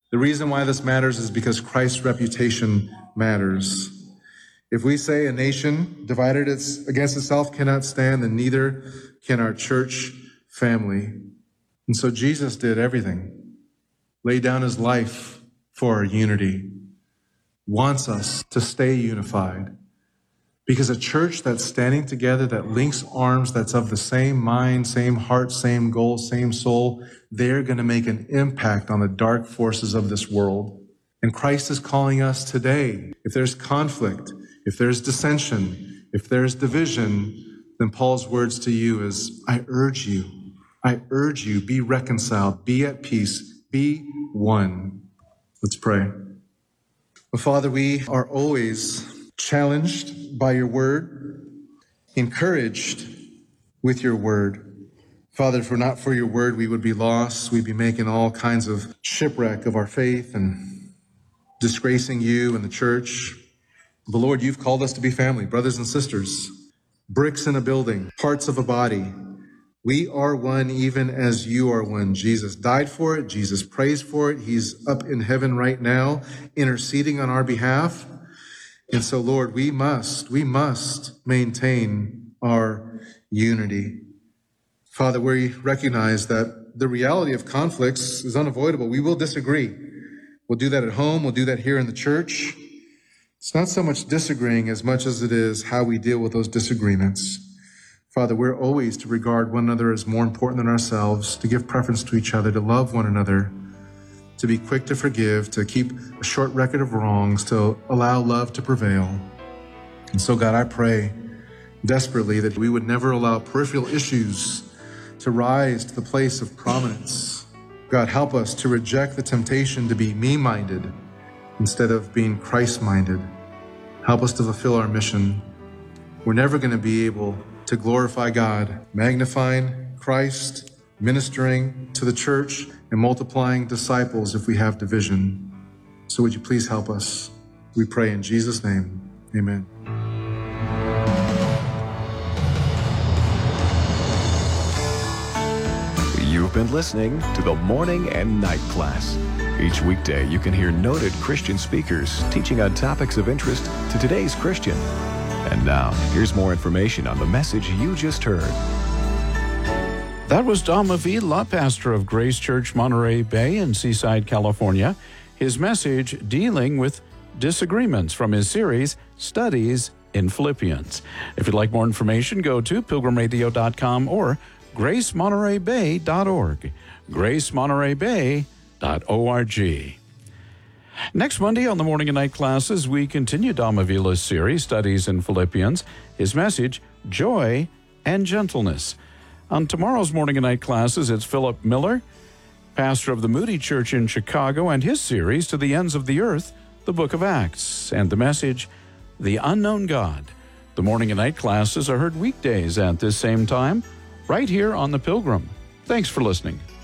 The reason why this matters is because Christ's reputation matters. If we say a nation divided against itself cannot stand, then neither can our church family. And so Jesus did everything, laid down his life for our unity, wants us to stay unified. Because a church that's standing together, that links arms, that's of the same mind, same heart, same goal, same soul, they're going to make an impact on the dark forces of this world. And Christ is calling us today. If there's conflict, if there's dissension, if there's division, then Paul's words to you is, I urge you, be reconciled, be at peace, be one. Let's pray. Well, Father, we are always challenged by your word, encouraged with your word. Father, if we're not for your word, we would be lost. We'd be making all kinds of shipwreck of our faith and disgracing you and the church. But Lord, you've called us to be family, brothers and sisters, bricks in a building, parts of a body. We are one even as you are one. Jesus died for it. Jesus prays for it. He's up in heaven right now, interceding on our behalf. And so, Lord, we must maintain our unity. Father, we recognize that the reality of conflicts is unavoidable. We will disagree. We'll do that at home. We'll do that here in the church. It's not so much disagreeing as much as it is how we deal with those disagreements. Father, we're always to regard one another as more important than ourselves, to give preference to each other, to love one another, to be quick to forgive, to keep a short record of wrongs, to allow love to prevail. And so, God, I pray desperately that we would never allow peripheral issues to rise to the place of prominence. God, help us to reject the temptation to be me-minded instead of being Christ-minded. Help us to fulfill our mission. We're never going to be able to glorify God, magnifying Christ, ministering to the church, and multiplying disciples if we have division. So would you please help us? We pray in Jesus' name. Amen. You've been listening to the Morning and Night Class. Each weekday, you can hear noted Christian speakers teaching on topics of interest to today's Christian. And now, here's more information on the message you just heard. That was Dom Avila, pastor of Grace Church, Monterey Bay in Seaside, California. His message dealing with disagreements from his series, Studies in Philippians. If you'd like more information, go to pilgrimradio.com or gracemontereybay.org. gracemontereybay.org. Next Monday on the Morning and Night Classes, we continue Dom Avila's series, Studies in Philippians. His message, Joy and Gentleness. On tomorrow's Morning and Night Classes, it's Philip Miller, pastor of the Moody Church in Chicago, and his series, To the Ends of the Earth, the Book of Acts, and the message, The Unknown God. The Morning and Night Classes are heard weekdays at this same time, right here on The Pilgrim. Thanks for listening.